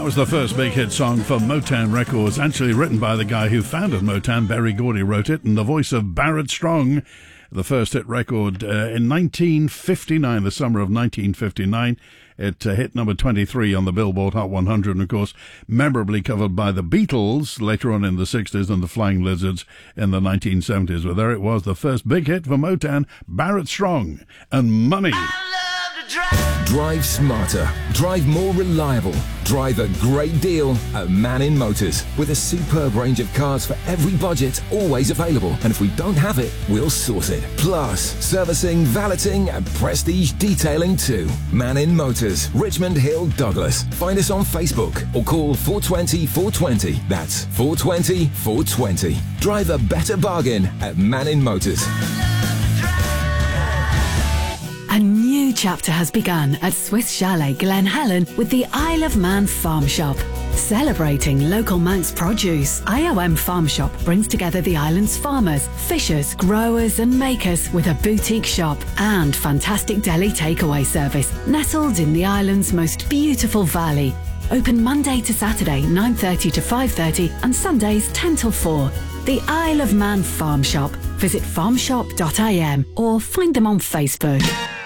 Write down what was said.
was the first big hit song for Motown Records, actually written by the guy who founded Motown. Berry Gordy wrote it, and the voice of Barrett Strong. The first hit record in 1959, the summer of 1959. It hit number 23 on the Billboard Hot 100, and of course, memorably covered by the Beatles later on in the 60s and the Flying Lizards in the 1970s. Well, there it was, the first big hit for Motown, Barrett Strong and Money. Drive smarter, drive more reliable, drive a great deal at Mannin Motors. With a superb range of cars for every budget, always available. And if we don't have it, we'll sort it. Plus, servicing, valeting and prestige detailing too. Mannin Motors, Richmond Hill, Douglas. Find us on Facebook or call 420 420. That's 420 420. Drive a better bargain at Mannin Motors. A new chapter has begun at Swiss Chalet Glen Helen with the Isle of Man Farm Shop. Celebrating local Manx produce, IOM Farm Shop brings together the island's farmers, fishers, growers and makers with a boutique shop and fantastic deli takeaway service nestled in the island's most beautiful valley. Open Monday to Saturday 9:30 to 5:30 and Sundays 10 till 4. The Isle of Man Farm Shop. Visit farmshop.im or find them on Facebook.